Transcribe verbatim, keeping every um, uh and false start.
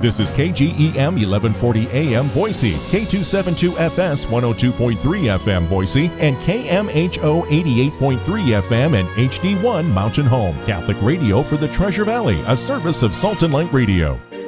This is K G E M eleven forty A M Boise, K two seventy-two F S one oh two point three F M Boise, and K M H O eighty-eight point three F M and H D one Mountain Home. Catholic radio for the Treasure Valley, a service of Salt and Light Radio.